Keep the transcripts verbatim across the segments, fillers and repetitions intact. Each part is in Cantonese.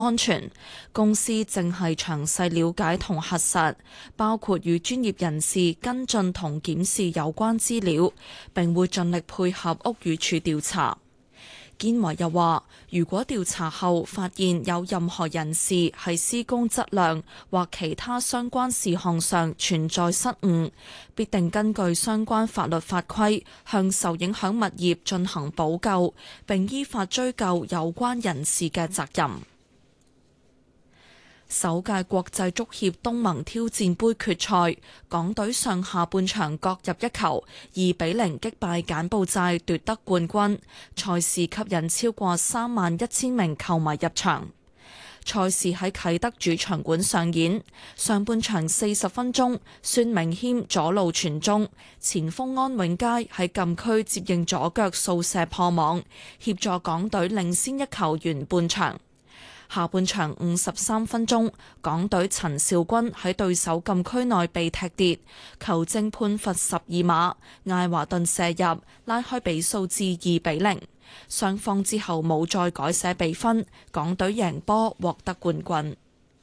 安全，公司正係詳細了解同核實，包括與專業人士跟進同檢視有關資料，並會盡力配合屋宇署調查。堅維又話，如果調查後發現有任何人士喺施工質量或其他相關事項上存在失誤，必定根據相關法律法規向受影響物業進行補救，並依法追究有關人士嘅責任。首屆國際足協東盟挑戰盃決賽，港隊上下半場各入一球，二比零擊敗柬埔寨奪得冠軍。賽事吸引超過三萬一千名球迷入場。賽事喺啟德主場館上演，上半場四十分鐘，孫明謙左路傳中，前鋒安永佳喺禁區接應左腳掃射破網，協助港隊領先一球完半場。下半場五十三分鐘，港隊陳肇鈞喺對手禁區內被踢跌，球證判罰十二碼，艾華頓射入，拉開比數至二比零。雙方之後冇再改寫比分，港隊贏波獲得冠軍。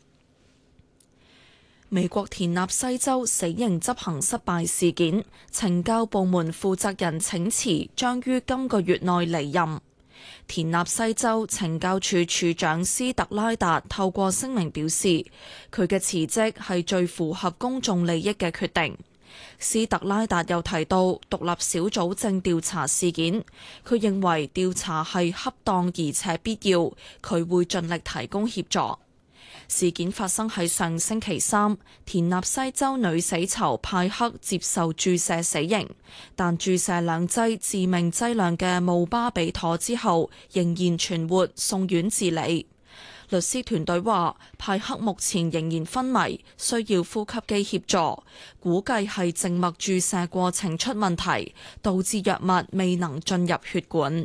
美國田納西州死刑執行失敗事件，懲教部門負責人請辭，將於今個月內離任。田納西州懲教處處長斯特拉達透過聲明表示，佢嘅辭職係最符合公眾利益嘅決定。斯特拉達又提到，獨立小組正調查事件，佢認為調查係恰當而且必要，佢會盡力提供協助。事件發生喺上星期三，田納西州女死囚派克接受注射死刑，但注射兩劑致命劑量嘅姆巴比妥之後，仍然存活，送院治理。律師團隊話，派克目前仍然昏迷，需要呼吸機協助，估計係靜脈注射過程出問題，導致藥物未能進入血管。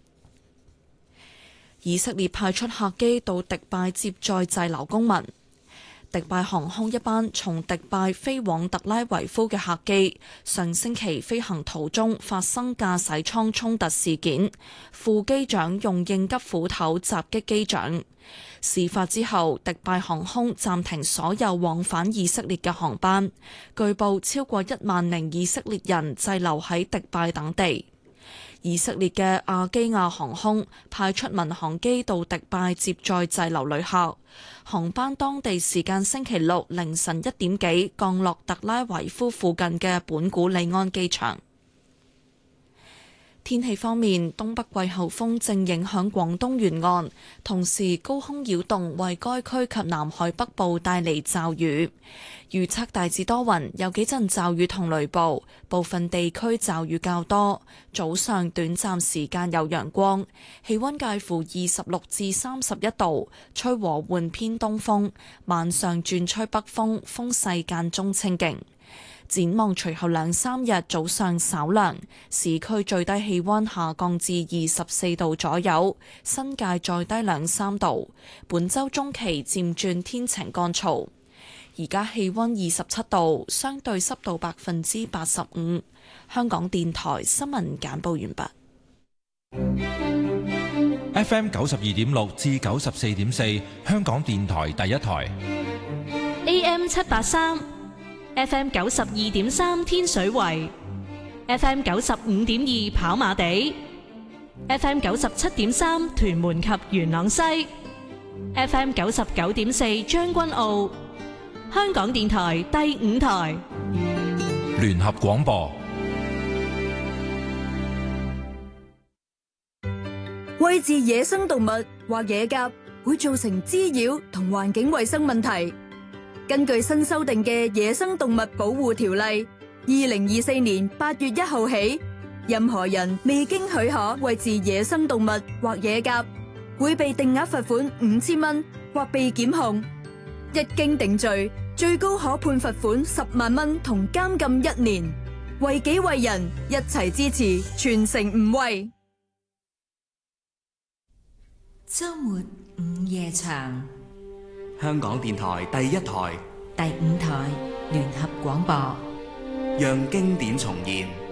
以色列派出客機到迪拜接載滯留公民。迪拜航空一班從迪拜飛往特拉維夫嘅客機，上星期飛行途中發生駕駛艙衝突事件，副機長用應急斧頭襲擊機長。事發之後，迪拜航空暫停所有往返以色列嘅航班，據報超過一萬名以色列人滯留喺迪拜等地。以色列嘅亞基亞航空派出民航機到迪拜接載滯留旅客，航班當地時間星期六凌晨一點幾降落特拉維夫附近嘅本古里安機場。天氣方面，東北季候風正影響廣東沿岸，同時高空擾動為該區及南海北部帶嚟驟雨。預測大致多雲，有幾陣驟雨同雷暴，部分地區驟雨較多。早上短暫時間有陽光，氣溫介乎二十六至三十一度，吹和緩偏東風。晚上轉吹北風，風勢間中清勁。展望隨後兩三日早上稍涼，市區最低氣溫下降至二十四度左右，新界再低兩三度。本週中期漸轉天晴乾燥。而家氣溫二十七度，相對濕度百分之八十五。香港電台新聞簡報完畢。 F M 九十二點六至九十四點四，香港電台第一台。 A M 七八三。F M 九十二點三天水圍 ，F M 九十五點二跑馬地 ，F M 九十七點三屯門及元朗西 ，F M 九十九點四將軍澳，香港電台第五台聯合廣播。 餵飼野生動物或野鴿會造成滋擾同環境衛生問題。根據新修訂嘅《野生動物保護條例》，二零二四年八月一號起，任何人未經許可餵飼野生動物或野鴿，會被定額罰款五千蚊或被檢控。一經定罪，最高可判罰款十萬蚊同監禁一年。為己為人，一齊支持，全城唔餵。 周末午夜場。 香港電台第一台、 第五台聯合廣播， 讓經典重現。